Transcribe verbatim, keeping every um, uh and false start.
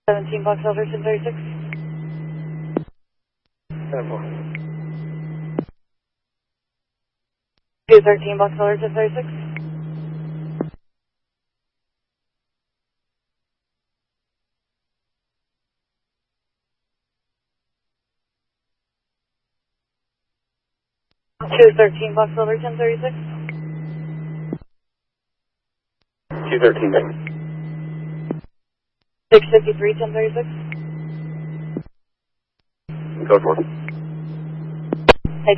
seventeen Box Elder, ten thirty-six. ten four. two thirteen Box Elder, ten thirty-six. two thirteen Box Elder, ten thirty-six. two thirteen. six fifty-three, ten thirty-six. Code four.